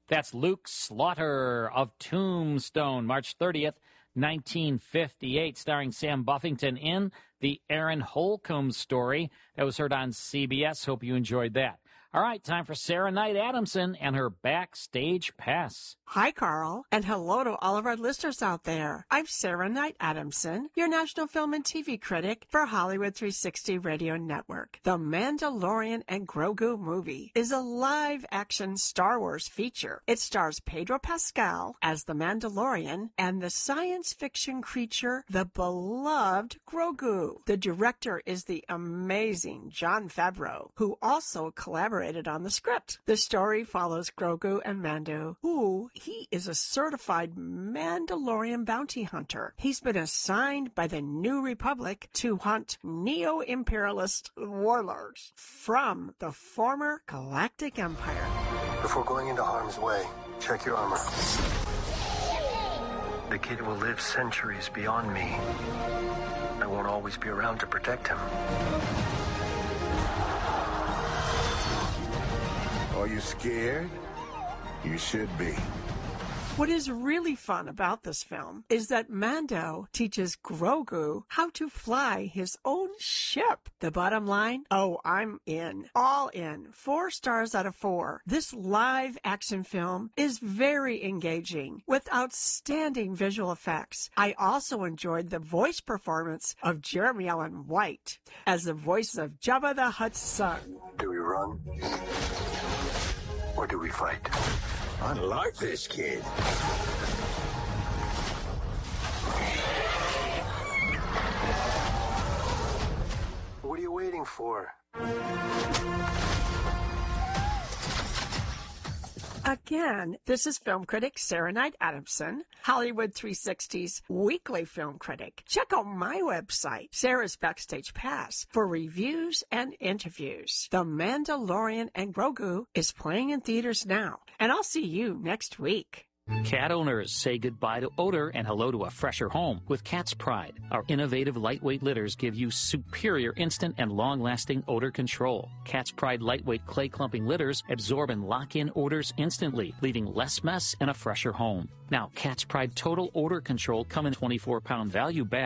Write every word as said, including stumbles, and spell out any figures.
That's Luke Slaughter of Tombstone, March thirtieth, nineteen fifty-eight, starring Sam Buffington in The Aaron Holcomb Story. That was heard on C B S. Hope you enjoyed that. All right, time for Sarah Knight Adamson and her Backstage Pass. Hi, Carl, and hello to all of our listeners out there. I'm Sarah Knight Adamson, your national film and T V critic for Hollywood three sixty Radio Network. The Mandalorian and Grogu movie is a live-action Star Wars feature. It stars Pedro Pascal as the Mandalorian and the science fiction creature, the beloved Grogu. The director is the amazing Jon Favreau, who also collaborated on the script. The story follows Grogu and Mando, who he is a certified Mandalorian bounty hunter. He's been assigned by the New Republic to hunt neo-imperialist warlords from the former Galactic Empire. Before going into harm's way, check your armor. The kid will live centuries beyond me. I won't always be around to protect him. Are you scared? You should be. What is really fun about this film is that Mando teaches Grogu how to fly his own ship. The bottom line? Oh, I'm in. All in. Four stars out of four. This live action film is very engaging with outstanding visual effects. I also enjoyed the voice performance of Jeremy Allen White as the voice of Jabba the Hutt's son. Do we run? Or do we fight? I like this kid. What are you waiting for? Again, this is film critic Sarah Knight Adamson, Hollywood three sixty's weekly film critic. Check out my website, Sarah's Backstage Pass, for reviews and interviews. The Mandalorian and Grogu is playing in theaters now, and I'll see you next week. Cat owners, say goodbye to odor and hello to a fresher home with Cat's Pride. Our innovative lightweight litters give you superior instant and long-lasting odor control. Cat's Pride lightweight clay clumping litters absorb and lock in odors instantly, leaving less mess and a fresher home. Now, Cat's Pride Total Odor Control come in twenty-four pound value bags.